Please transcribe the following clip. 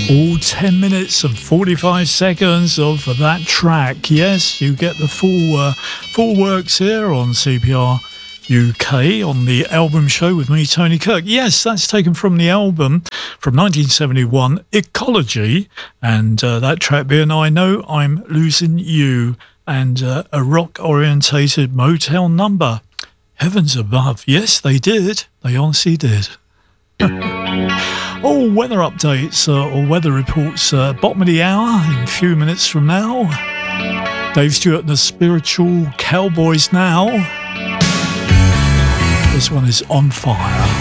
All 10 minutes and 45 seconds of that track. Yes, you get the full works here on CPR UK on the album show with me, Tony Kirk. Yes, that's taken from the album from 1971, Ecology, and that track being I Know I'm Losing You, and a rock-orientated Motown number. Heavens above. Yes, they did. They honestly did. All weather updates or weather reports bottom of the hour in a few minutes from now. Dave Stewart and the Spiritual Cowboys now. This one is On Fire.